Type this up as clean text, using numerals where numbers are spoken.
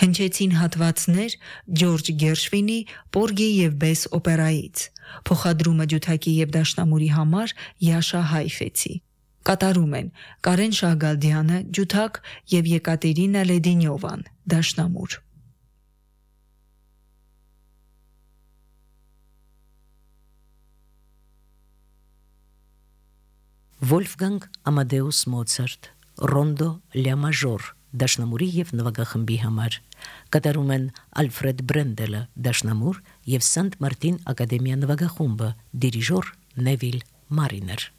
Հնչեցին հատվածներ Ջորջ Գերշվինի «Պորգի և բես» օպերայից, փոխադրումը ջութակի և դաշնամուրի համար Յաշա Հայֆեցի։ Կատարում են Կարեն Շահգալդյանը ջութակ և Եկատերինա Լեդինյովան դաշնամուր։ Վոլֆգանգ Ամադեուս Մոցարտ Ռոնդո լյա մաժոր դաշնամուրի և նվագախմբի համար, կատարում են Ալֆրեդ Բրենդելը դաշնամուր և Սանտ Մարտին ակադեմիա նվագախումբը, դիրիժոր Նևիլ Մարիներ։